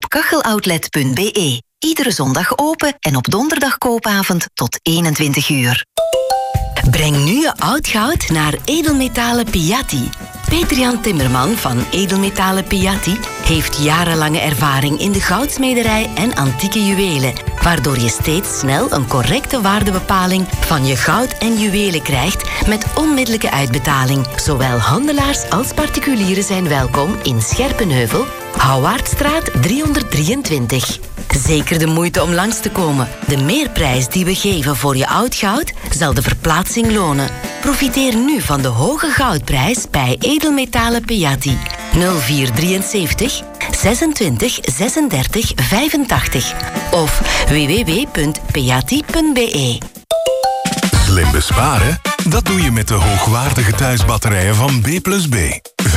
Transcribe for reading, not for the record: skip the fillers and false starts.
kacheloutlet.be. Iedere zondag open en op donderdag koopavond tot 21 uur. Breng nu je oud goud naar Edelmetalen Piatti. Peter-Jan Timmerman van Edelmetalen Piatti heeft jarenlange ervaring in de goudsmederij en antieke juwelen, waardoor je steeds snel een correcte waardebepaling van je goud en juwelen krijgt met onmiddellijke uitbetaling. Zowel handelaars als particulieren zijn welkom in Scherpenheuvel, Houwaardstraat 323. Zeker de moeite om langs te komen. De meerprijs die we geven voor je oud goud zal de verplaatsing lonen. Profiteer nu van de hoge goudprijs bij Edelmetalen Piatti. 0473 26 36 85 of www.piatti.be. Slim besparen? Dat doe je met de hoogwaardige thuisbatterijen van B+B.